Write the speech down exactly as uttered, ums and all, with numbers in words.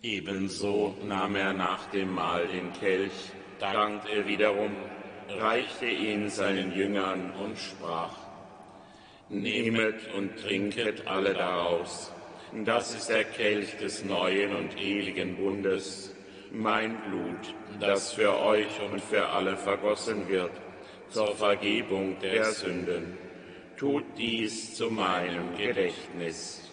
Ebenso nahm er nach dem Mahl den Kelch, dankte er wiederum, reichte ihn seinen Jüngern und sprach: Nehmet und trinket alle daraus. Das ist der Kelch des neuen und ewigen Bundes, mein Blut, das für euch und für alle vergossen wird, zur Vergebung der Sünden. Tut dies zu meinem Gedächtnis.